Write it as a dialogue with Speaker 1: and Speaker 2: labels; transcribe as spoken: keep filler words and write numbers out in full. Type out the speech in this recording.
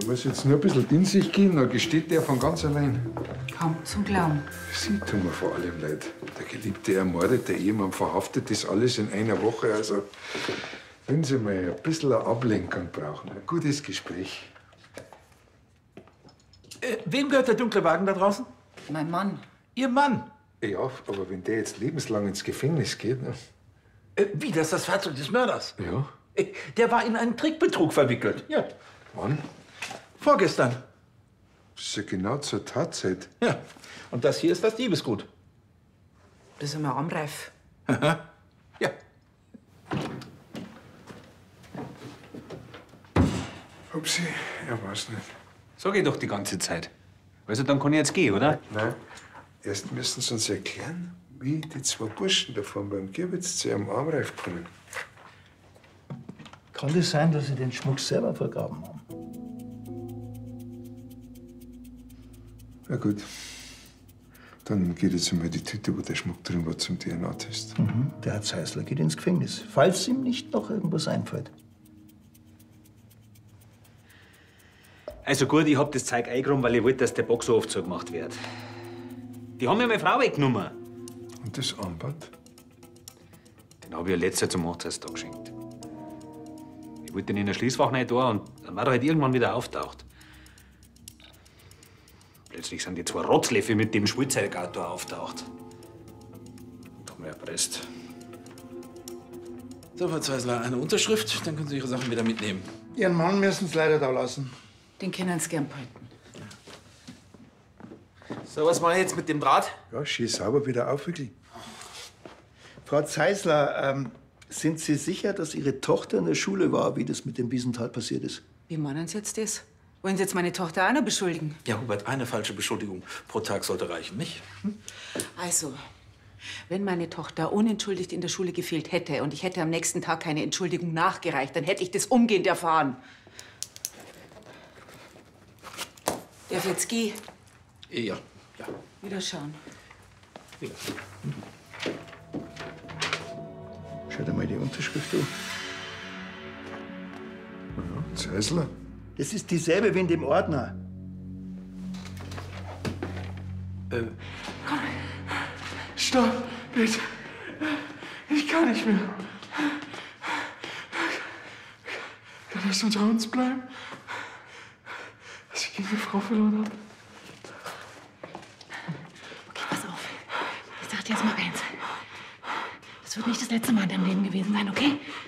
Speaker 1: muss jetzt nur ein bisschen in sich gehen, dann gesteht der von ganz allein.
Speaker 2: Kaum zum Glauben.
Speaker 1: Sie tun mir vor allem leid. Der Geliebte ermordet, der Ehemann verhaftet, das alles in einer Woche. Also, wenn Sie mal ein bisschen eine Ablenkung brauchen, ein gutes Gespräch.
Speaker 3: Äh, wem gehört der dunkle Wagen da draußen?
Speaker 2: Mein Mann.
Speaker 3: Ihr Mann?
Speaker 1: Ja, aber wenn der jetzt lebenslang ins Gefängnis geht, ne?
Speaker 3: Äh, wie, das ist das Fahrzeug des Mörders?
Speaker 1: Ja.
Speaker 3: Äh, der war in einen Trickbetrug verwickelt. Ja.
Speaker 1: Wann?
Speaker 3: Vorgestern.
Speaker 1: Das ist ja genau zur Tatzeit.
Speaker 3: Ja. Und das hier ist das Diebesgut.
Speaker 2: Das ist immer armreif.
Speaker 3: Ja.
Speaker 1: Upsi, er weiß nicht.
Speaker 4: Sag ich doch die ganze Zeit. Also dann kann ich jetzt gehen, oder?
Speaker 1: Nein. Erst müssen Sie uns erklären, wie die zwei Burschen davon beim Gierwitz zu ihrem Armreif kommen.
Speaker 5: Kann das sein, dass Sie den Schmuck selber vergraben haben?
Speaker 1: Na gut. Dann geht jetzt einmal die Tüte, wo der Schmuck drin war, zum D N A-Test.
Speaker 5: Mhm. Der Herr Zeisler geht ins Gefängnis, falls ihm nicht noch irgendwas einfällt.
Speaker 4: Also gut, ich hab das Zeug eingeräumt, weil ich wollte, dass der Bock so oft zugemacht wird. Die haben mir meine Frau weggenommen.
Speaker 1: Und das Armband?
Speaker 4: Den habe ich ja letztes Jahr zum Hochzeitstag geschenkt. Ich wollte den in der Schließfach nicht da und dann war er halt irgendwann wieder auftaucht. Plötzlich sind die zwei Rotzlöffel mit dem Spielzeugauto auftaucht. Und haben mich erpresst.
Speaker 3: So, Frau Zeisler, eine Unterschrift, dann können Sie Ihre Sachen wieder mitnehmen.
Speaker 5: Ihren Mann müssen Sie leider da lassen.
Speaker 2: Den können Sie gern behalten.
Speaker 3: So, was machen wir jetzt mit dem Draht?
Speaker 1: Ja, schön sauber wieder aufwickeln.
Speaker 5: Frau Zeisler, ähm, sind Sie sicher, dass Ihre Tochter in der Schule war, wie das mit dem Wiesenthal passiert ist?
Speaker 2: Wie meinen Sie jetzt das? Wollen Sie jetzt meine Tochter auch noch beschuldigen?
Speaker 3: Ja, Hubert, eine falsche Beschuldigung pro Tag sollte reichen, nicht? Hm?
Speaker 2: Also, wenn meine Tochter unentschuldigt in der Schule gefehlt hätte und ich hätte am nächsten Tag keine Entschuldigung nachgereicht, dann hätte ich das umgehend erfahren. Darf ich jetzt gehen?
Speaker 3: Ja, ja.
Speaker 2: Wieder schauen.
Speaker 3: ja.
Speaker 5: Schau dir mal die Unterschrift an.
Speaker 1: Ja, Zeisler.
Speaker 5: Das ist dieselbe wie in dem Ordner.
Speaker 3: Äh,
Speaker 6: Stopp, bitte. Ich kann nicht mehr. Kann das unter uns bleiben? Dass ich gegen eine Frau verloren habe?
Speaker 7: Okay, pass auf. Ich sag dir jetzt mal eins. Das wird nicht das letzte Mal in deinem Leben gewesen sein, okay?